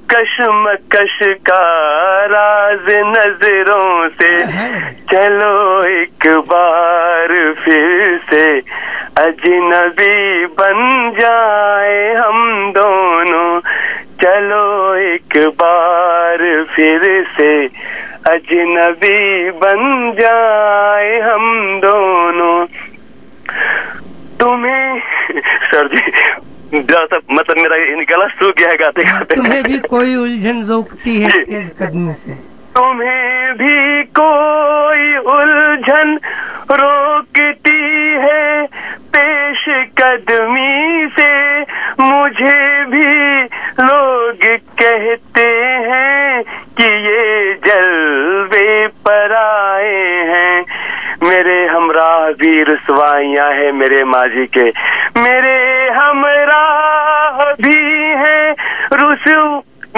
कशमकश का राज नजरों से, चलो एक बार फिर से अजनबी बन जाए हम दोनों, चलो एक बार फिर से अजनबी बन जाए हम दोनों। तुम्हें सर जी मतलब मेरा गला सूख गया है गाते गाते। तुम्हें भी कोई उलझन रोकती है तेज कदमी से, तुम्हें भी कोई उलझन रोकती है पेश कदमी से, मुझे भी लोग कहते हैं कि ये जलवे पर आए हैं, मेरे हमराह भी रुसवाइयां हैं मेरे माजी के, मेरे हमराह भी हैं